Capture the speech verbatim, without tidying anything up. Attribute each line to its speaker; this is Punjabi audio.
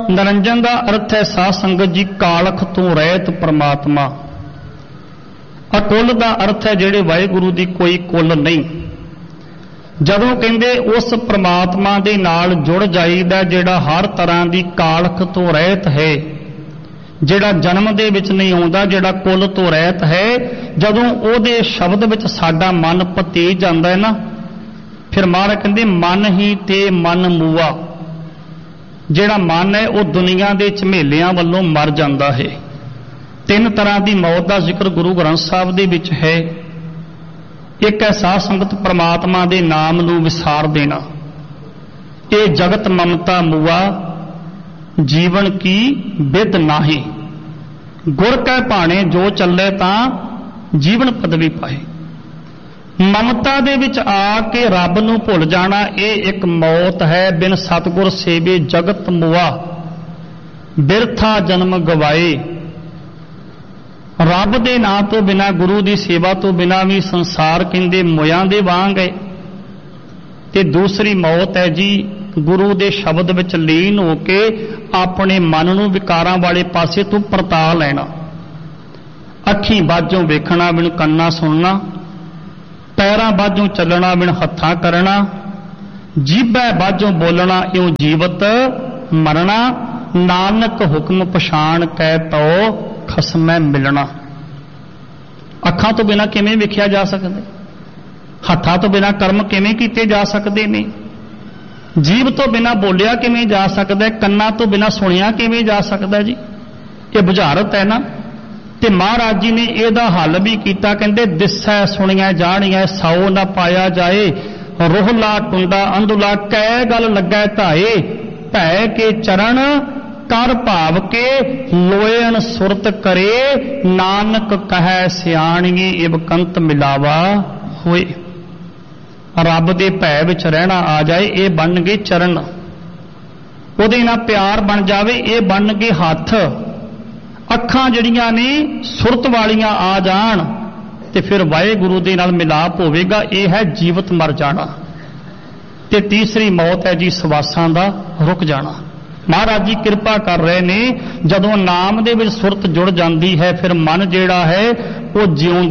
Speaker 1: ਨਿਰੰਜਨ ਦਾ ਅਰਥ ਹੈ ਸਾਧ ਸੰਗਤ ਜੀ ਕਾਲਖ ਤੋਂ ਰਹਿਤ ਪ੍ਰਮਾਤਮਾ। ਅਕੁੱਲ ਦਾ ਅਰਥ ਹੈ ਜਿਹੜੇ ਵਾਹਿਗੁਰੂ ਦੀ ਕੋਈ ਕੁੱਲ ਨਹੀਂ। ਜਦੋਂ ਕਹਿੰਦੇ ਉਸ ਪ੍ਰਮਾਤਮਾ ਦੇ ਨਾਲ ਜੁੜ ਜਾਈਦਾ ਜਿਹੜਾ ਹਰ ਤਰ੍ਹਾਂ ਦੀ ਕਾਲਖ ਤੋਂ ਰਹਿਤ ਹੈ, ਜਿਹੜਾ ਜਨਮ ਦੇ ਵਿੱਚ ਨਹੀਂ ਆਉਂਦਾ, ਜਿਹੜਾ ਕੁੱਲ ਤੋਂ ਰਹਿਤ ਹੈ, ਜਦੋਂ ਉਹਦੇ ਸ਼ਬਦ ਵਿੱਚ ਸਾਡਾ ਮਨ ਪਤੀ ਜਾਂਦਾ ਹੈ ਨਾ, ਫਿਰ ਮਹਾਰਾਜ ਕਹਿੰਦੇ ਮਨ ਹੀ ਤੇ ਮਨ ਮੂਆ। ਜਿਹੜਾ ਮਨ ਹੈ ਉਹ ਦੁਨੀਆ ਦੇ ਝਮੇਲਿਆਂ ਵੱਲੋਂ ਮਰ ਜਾਂਦਾ ਹੈ। ਤਿੰਨ ਤਰ੍ਹਾਂ ਦੀ ਮੌਤ ਦਾ ਜ਼ਿਕਰ ਗੁਰੂ ਗ੍ਰੰਥ ਸਾਹਿਬ ਦੇ ਵਿੱਚ ਹੈ। ਇੱਕ ਹੈ ਸਾਧ ਸੰਗਤ ਪ੍ਰਮਾਤਮਾ ਦੇ ਨਾਮ ਨੂੰ ਵਿਸਾਰ ਦੇਣਾ। ਇਹ ਜਗਤ ਮਮਤਾ ਮੂਆ ਜੀਵਨ ਕੀ ਬਿਦ ਨਾਹੀ। ਗੁਰ ਕੈ ਭਾਣੇ ਜੋ ਚੱਲੇ ਤਾਂ ਜੀਵਨ ਪਦਵੀ ਪਾਏ। ਮਮਤਾ ਦੇ ਵਿੱਚ ਆ ਕੇ ਰੱਬ ਨੂੰ ਭੁੱਲ ਜਾਣਾ ਇਹ ਇੱਕ ਮੌਤ ਹੈ। ਬਿਨ ਸਤਿਗੁਰ ਸੇਵੇ ਜਗਤ ਮੁਆ ਬਿਰਥਾ ਜਨਮ ਗਵਾਏ। ਰੱਬ ਦੇ ਨਾਂ ਤੋਂ ਬਿਨਾਂ, ਗੁਰੂ ਦੀ ਸੇਵਾ ਤੋਂ ਬਿਨਾਂ ਵੀ ਸੰਸਾਰ ਕਹਿੰਦੇ ਮੁਆਂ ਦੇ ਵਾਂਗ ਹੈ। ਤੇ ਦੂਸਰੀ ਮੌਤ ਹੈ ਜੀ ਗੁਰੂ ਦੇ ਸ਼ਬਦ ਵਿੱਚ ਲੀਨ ਹੋ ਕੇ ਆਪਣੇ ਮਨ ਨੂੰ ਵਿਕਾਰਾਂ ਵਾਲੇ ਪਾਸੇ ਤੋਂ ਪਰਤਾ ਲੈਣਾ। ਅੱਖੀਂ ਬਾਝੋਂ ਵੇਖਣਾ ਬਿਨ ਕੰਨਾਂ ਸੁਣਨਾ, ਪੈਰਾਂ ਬਾਝੋਂ ਚੱਲਣਾ ਬਿਨ ਹੱਥਾਂ ਕਰਨਾ, ਜੀਭੈ ਬਾਝੋਂ ਬੋਲਣਾ ਇਉਂ ਜੀਵਤ ਮਰਨਾ। ਨਾਨਕ ਹੁਕਮ ਪਛਾਣ ਕੈ ਤੋ ਖਸਮੈ ਮਿਲਣਾ। ਅੱਖਾਂ ਤੋਂ ਬਿਨਾਂ ਕਿਵੇਂ ਵੇਖਿਆ ਜਾ ਸਕਦਾ? ਹੱਥਾਂ ਤੋਂ ਬਿਨਾਂ ਕਰਮ ਕਿਵੇਂ ਕੀਤੇ ਜਾ ਸਕਦੇ ਨੇ? ਜੀਭ ਤੋਂ ਬਿਨਾਂ ਬੋਲਿਆ ਕਿਵੇਂ ਜਾ ਸਕਦਾ? ਕੰਨਾਂ ਤੋਂ ਬਿਨਾਂ ਸੁਣਿਆ ਕਿਵੇਂ ਜਾ ਸਕਦਾ ਜੀ? ਇਹ ਬੁਝਾਰਤ ਹੈ ਨਾ। ਤੇ ਮਹਾਰਾਜ ਜੀ ਨੇ ਇਹਦਾ ਹੱਲ ਵੀ ਕੀਤਾ। ਕਹਿੰਦੇ ਦਿਸੈ ਸੁਣੀਆਂ ਜਾਣੀਆਂ ਸੌ ਨਾ ਪਾਇਆ ਜਾਏ। ਰੋਹਲਾ ਟੁੰਡਾ ਅੰਧੁਲਾ ਕੈ ਗੱਲ ਲੱਗੈ ਧਾਏ। ਭੈ ਕੇ ਚਰਨ ਕਰ ਭਾਵ ਕੇ ਲੋਇਣ ਸੁਰਤ ਕਰੇ। ਨਾਨਕ ਕਹੈ ਸਿਆਣੀਏ ਇਬਕੰਤ ਮਿਲਾਵਾ ਹੋਏ। ਰੱਬ ਦੇ ਭੈ ਵਿੱਚ ਰਹਿਣਾ ਆ ਜਾਏ, ਇਹ ਬਣ ਗਏ ਚਰਨ। ਉਹਦੇ ਨਾਲ ਪਿਆਰ ਬਣ ਜਾਵੇ, ਇਹ ਬਣ ਗਏ ਹੱਥ। ਅੱਖਾਂ ਜਿਹੜੀਆਂ ਨੇ ਸੁਰਤ ਵਾਲੀਆਂ ਆ ਜਾਣ ਤੇ ਫਿਰ ਵਾਹਿਗੁਰੂ ਦੇ ਨਾਲ ਮਿਲਾਪ ਹੋਵੇਗਾ। ਇਹ ਹੈ ਜੀਵਤ ਮਰ ਜਾਣਾ। ਤੇ ਤੀਸਰੀ ਮੌਤ ਹੈ ਜੀ ਸਵਾਸਾਂ ਦਾ ਰੁਕ ਜਾਣਾ। ਮਹਾਰਾਜ ਜੀ ਕਿਰਪਾ ਕਰ ਰਹੇ ਨੇ, ਜਦੋਂ ਨਾਮ ਦੇ ਵਿੱਚ ਸੁਰਤ ਜੁੜ ਜਾਂਦੀ ਹੈ ਫਿਰ ਮਨ ਜਿਹੜਾ ਹੈ ਉਹ ਜਿਉਂ